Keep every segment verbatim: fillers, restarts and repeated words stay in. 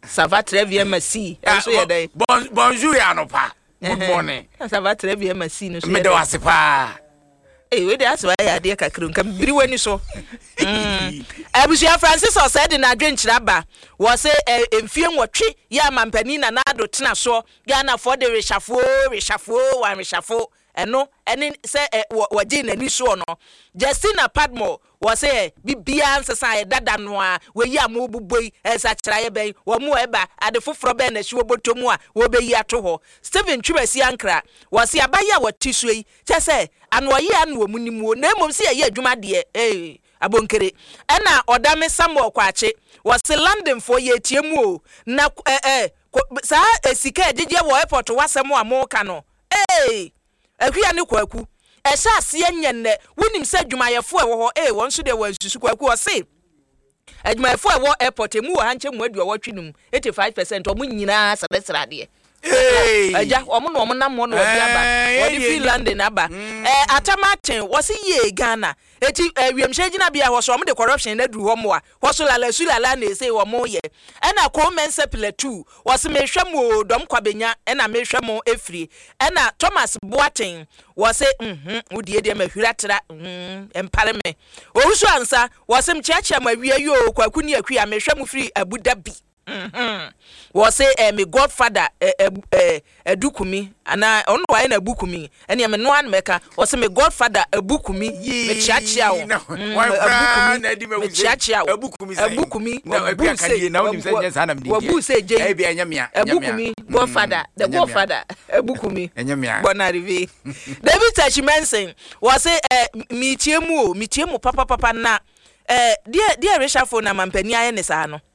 Ça va très bien, merci. Bon, bonjour, Anopa. Good morning. Ça va très bien, merci. Me do ase pa. Eh, we dey ask why ya dey kakru nkam biri wani so. Mm. Abusia Francis o said na adwenkyira ba. Wo say emfie nwotwe ya mampani na na do tena so. Ghana for the reshafo, reshafo, wa reshafo. Eno eni say waje na ni so no. Justina Padmore wo say bibia nsesa ye dada no a we yi amobuboi ensa kira ye ben wo mu eba ade foforo ben na hwe botomu a wo be yi ato ho. Stephen Chubesi Ankra wo say abaya wo tiso yi che say anu oyi anu omu ni mu na emom say ye adwuma de eh abonkere ena odame Samuel Kwache wo say London for ye tiemu o na eh eh sa esika ejeje wo airport wasem a mo ka no eh ahia ne kwaku ehya ase enyenna wonim se adwumayefo e wo ho eh won so de wansusu kwaku o se adwumayefo e wo airport emu wo hanche mu adu awotwinum eighty-five percent omu nyina sadesra de eh aja omu no omu nam no odi aba odi Finland na ba eh atamaten wo se ye Ghana eti wiemhye gina bia ho so omu de corruption na duru ho mo a ho so lala sulala na ese wo mo ye ena ko mense pile two wo se mehwam o dom kwabenya ena mehwam efri ena Thomas Boateng wo se mhm udie de mahwiratra mhm empare me ohuso ansa wo se mchiacha mawie yo kwaku ni akua mehwam free Abu Dhabi mhm wo se eh, me godfather eh, eh, eh, Edukumi ana ono wa na Bukumi ene me no an meka wo se me godfather Ebukumi me chiachia wo Ebukumi me chiachia wo Ebukumi Ebukumi na abia kadie na onim se nyensa na mdi wabu se je e bia nyamia Ebukumi godfather the godfather Ebukumi nyamia bonarive David Tachimensen wo se eh, mi tiemu o mi tiemu papa papa na eh dia dia reshafo na mampani aye ne sa no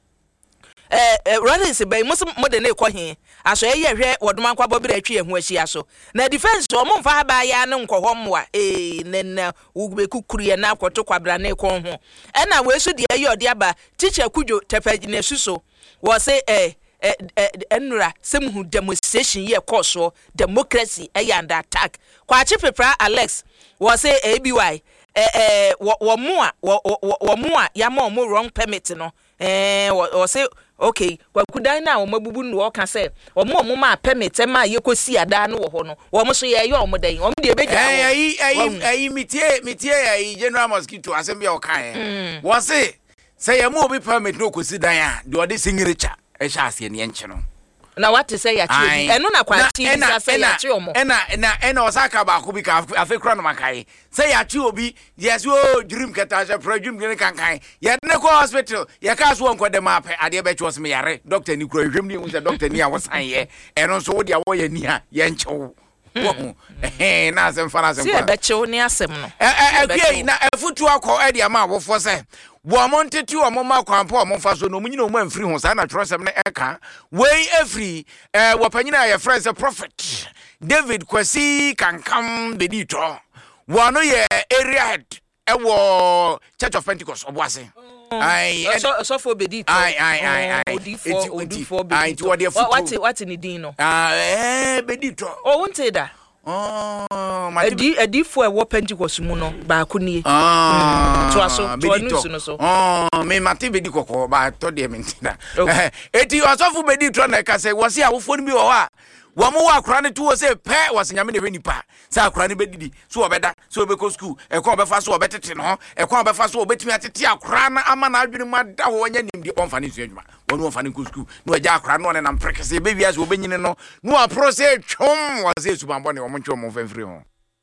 eh Rollins bay musu modern ekwo he aso ye hwe wodoma kwa bobire atwe ehu ahia aso na defense o mo mfa ba ya ne nkoho mwa eh nenna ugbe kukuru na akwoto kwabra na ekwo ho e na we su de ye odi aba teacher Kujo Tepaji na suso wo say eh enura semhu demonstration ye course democracy e under attack kwa chi pepra Alex wo say A B Y eh eh wo mo a wo mo a ya ma mo wrong permit no eh wo say okay kwakudan na o mabubu no o ka say o mo mo ma permit e ma ye kosi ada no wo ho no wo mo so ye ye o mo dan o mo de beja eh ayi ayi ayi mitie mitie ayi General Mosquito asem o kan eh wo say say ye mo obi permit no kosi dan a de o de singiricha e sha ase ne enche no na what say ya chi eno na kwa chi sa say ya chi omo ena ena ena osaka ba ko bi ka afekra no makai say ya chi obi yes o dream keta je projum ne kankan ya ne ko hospital ya ka so onko de map ade be chwo me yare doctor ni kro hwem ni un say doctor ni a wosan ye eno so wo dia wo ye ni a ye nchew wo eh na asem fa na asem fa si be chew ni asem no eh eh na afutu akọ e dia ma wo fo say wo monteti o mo ma kwampo o mo fa so no munyina o mo amfiri ho sa na trosem na eka wey afri eh wo panyina ye friend prophet David Kwesi Kankam Bedito wo no ye area head e wo Church of Pentecost oboase ai so so for Bedito ai ai ai ai odi odi ai what what ni din no ah eh Bedito o wonte da oh ma edi edi fo e wo Pentecost mu no ba ko nie ah to aso to news no so oh me mate bedi kokko ba to de mentina eti osofu Bedito na ka say wo se awofo ni bi wo ha wo mo wa akra ne to wo say pe wo se nyame ne hwenipa say akra ne bedidi so wo beda so wo be ko school e ko be fa so wo betete no e ko be fa so wo betimi atete akra na ama na adwene mu da wo nya nimdi onfa ne suadwuma wo no onfa ne ko school no agya akra no ne na mprekese be wiase wo benyine no no apro say twom wo say subambo ne wo mo twom mo famfiri ho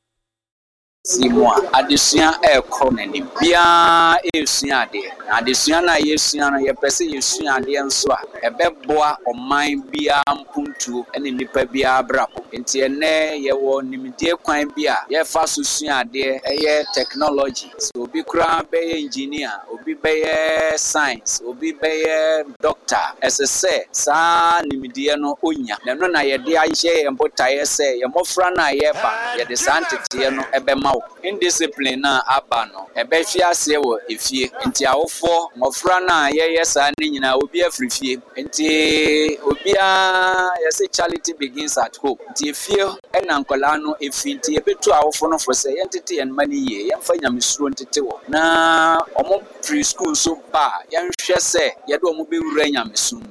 Simwa adesua ekro na ni bia esua de adesua na yesua na ye pese yesua de nso a ebeboa oman bia mpuntu ene nipa bia brapo enti ene ye wo nimdie kwan bia ye fa so sua de eye technology so obi kura be engineer obi be science obi be doctor ss sa nimdie no onya na no na ye de aye embotaye se ye mofra na ye ba ye de santete no ebema indiscipline na abano ebe fiase wo efie enti awofo mofra na ye yesa ni nyina obi afrifie enti obia yese charity begins at home enti efie ena nkola no efi enti ebetu awofo no for say entity en mani ye yemfa nyamesuro entity wo na omo preschool so ba yenhwe se ye do omo bewura nyamesum